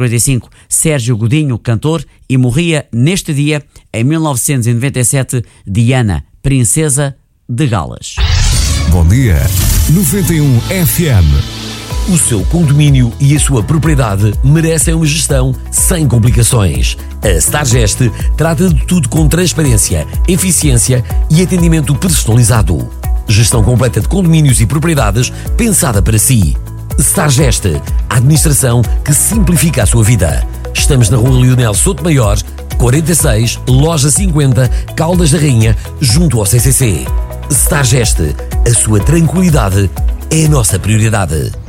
1945, Sérgio Godinho, cantor, e morria neste dia, em 1997, Diana, princesa de Gales. Bom dia, 91 FM. O seu condomínio e a sua propriedade merecem uma gestão sem complicações. A Stargest trata de tudo com transparência, eficiência e atendimento personalizado. Gestão completa de condomínios e propriedades pensada para si. Stargest, a administração que simplifica a sua vida. Estamos na Rua Leonel Sotomayor, 46, Loja 50, Caldas da Rainha, junto ao CCC. Stargest, a sua tranquilidade é a nossa prioridade.